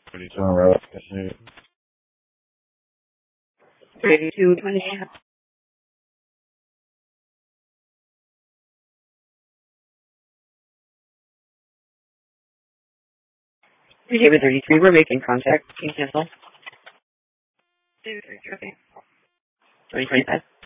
32 in a row. That's it. 32, 20. David 33, we're making contact. Can you cancel? David 33, okay. 2025.